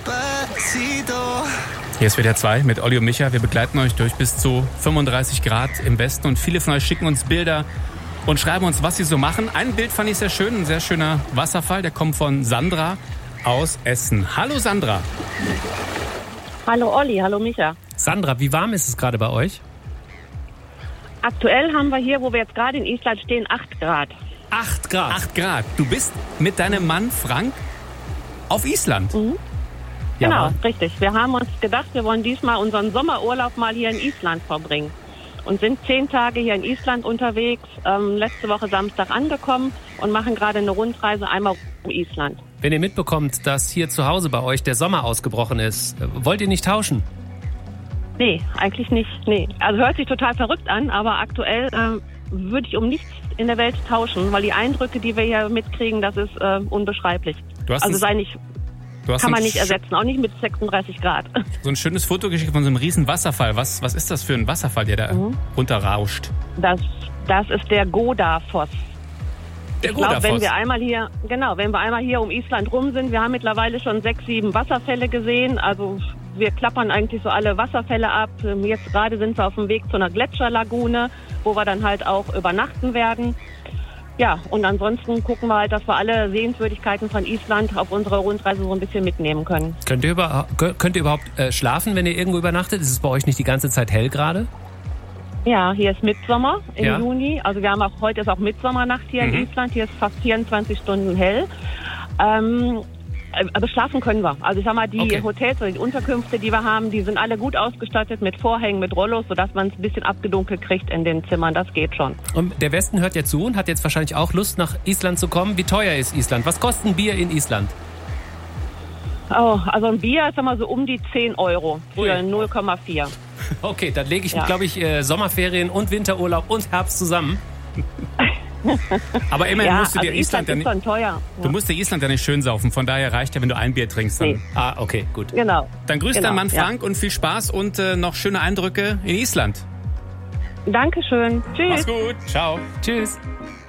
Hier ist WDR 2 mit Olli und Micha. Wir begleiten euch durch bis zu 35 Grad im Westen und viele von euch schicken uns Bilder und schreiben uns, was sie so machen. Ein Bild fand ich sehr schön, ein sehr schöner Wasserfall. Der kommt von Sandra aus Essen. Hallo Sandra. Hallo Olli, hallo Micha. Sandra, wie warm ist es gerade bei euch? Aktuell haben wir hier, wo wir jetzt gerade in Island stehen, 8 Grad. 8 Grad? 8 Grad. Du bist mit deinem Mann Frank auf Island. Mhm. Ja, Genau, richtig. Wir haben uns gedacht, wir wollen diesmal unseren Sommerurlaub mal hier in Island verbringen. Und sind 10 Tage hier in Island unterwegs, letzte Woche Samstag angekommen und machen gerade eine Rundreise einmal um Island. Wenn ihr mitbekommt, dass hier zu Hause bei euch der Sommer ausgebrochen ist, wollt ihr nicht tauschen? Nee, eigentlich nicht. Nee. Also hört sich total verrückt an, aber aktuell würde ich um nichts in der Welt tauschen, weil die Eindrücke, die wir hier mitkriegen, das ist unbeschreiblich. Also kann man nicht ersetzen, auch nicht mit 36 Grad. So ein schönes Foto geschickt von so einem riesen Wasserfall. Was ist das für ein Wasserfall, der da runterrauscht? Das ist der Godafoss. Der Ich glaube, Godafoss. wenn wir einmal hier um Island rum sind, wir haben mittlerweile schon 6, 7 Wasserfälle gesehen. Also wir klappern eigentlich so alle Wasserfälle ab. Jetzt gerade sind wir auf dem Weg zu einer Gletscherlagune, wo wir dann halt auch übernachten werden. Ja, und ansonsten gucken wir halt, dass wir alle Sehenswürdigkeiten von Island auf unserer Rundreise so ein bisschen mitnehmen können. Könnt ihr überhaupt schlafen, wenn ihr irgendwo übernachtet? Ist es bei euch nicht die ganze Zeit hell gerade? Ja, hier ist Mittsommer im Ja. Juni. Also heute ist auch Mittsommernacht hier in Island. Hier ist fast 24 Stunden hell. Aber schlafen können wir. Also ich sag mal, die Hotels oder die Unterkünfte, die wir haben, die sind alle gut ausgestattet mit Vorhängen, mit Rollos, sodass man es ein bisschen abgedunkelt kriegt in den Zimmern. Das geht schon. Und der Westen hört ja zu und hat jetzt wahrscheinlich auch Lust, nach Island zu kommen. Wie teuer ist Island? Was kostet ein Bier in Island? Oh, also ein Bier ist immer so um die 10 Euro für 0,4. Okay, dann lege ich, glaube ich, Sommerferien und Winterurlaub und Herbst zusammen. Aber immerhin musst du dir Island ist schon teuer. Du musst dir Island ja nicht schön saufen. Von daher reicht ja, wenn du ein Bier trinkst. Dann. Nee. Ah, okay, gut. Genau. Dann grüß deinen Mann Frank und viel Spaß und noch schöne Eindrücke in Island. Dankeschön. Tschüss. Mach's gut. Ciao. Tschüss.